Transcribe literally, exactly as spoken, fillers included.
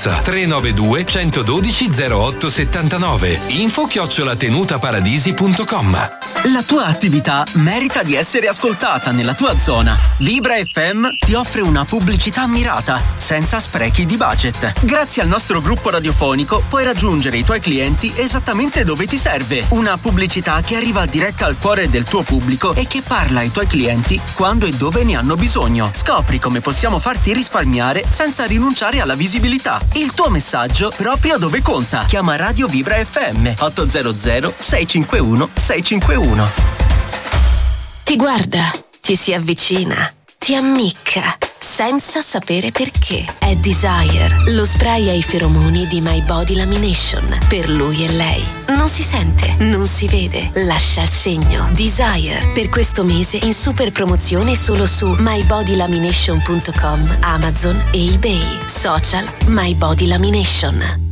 prenotanza. tre nove due, uno uno due, zero otto sette nove. Info chiocciola tenutaparadisi punto com. La tua attività merita di essere ascoltata nella tua zona. Vibra F M ti offre una pubblicità mirata, senza sprechi di budget. Grazie al nostro gruppo radiofonico puoi raggiungere i tuoi clienti esattamente dove ti serve. Una pubblicità che arriva diretta al cuore del tuo pubblico e che parla ai tuoi clienti quando e dove ne hanno bisogno. Scopri come possiamo farti risparmiare senza rinunciare alla visibilità. Il tuo messaggio proprio dove conta. Chiama Radio Vibra F M otto zero zero sei cinque uno sei cinque uno. Ti guarda, ti si avvicina, ti ammicca, senza sapere perché. È Desire, lo spray ai feromoni di My Body Lamination. Per lui e lei. Non si sente, non si vede, lascia il segno. Desire, per questo mese in super promozione solo su my body lamination punto com, Amazon e eBay. Social My Body Lamination.